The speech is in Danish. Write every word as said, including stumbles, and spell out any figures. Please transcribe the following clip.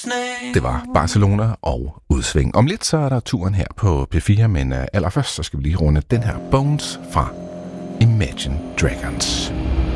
Det var Barcelona og Udsving. Om lidt så er der turen her på P fire, men allerførst så skal vi lige runde den her Bones fra Imagine Dragons.